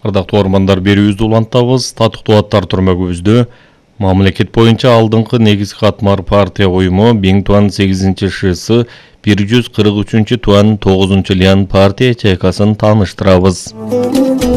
Ардактуу ormanдар берүүбүздү улантабыз. Татыктуу аттар түрмөгүбүздө мамлекет боюнча алдыңкы негизги катмар партия уюму 1008-шы 143-туан 9-лиан партия ячейкасын тааныштырабыз.